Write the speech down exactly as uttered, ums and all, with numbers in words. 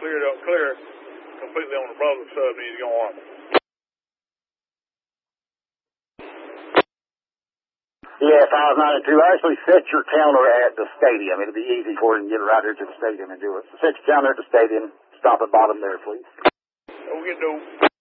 cleared up, clear completely on the brother sub, and he's going on. Yeah, five ninety-two. Actually, set your counter at the stadium. It'll be easy for you to get right here to the stadium and do it. So set your counter at the stadium. Stop at bottom there, please. We'll get to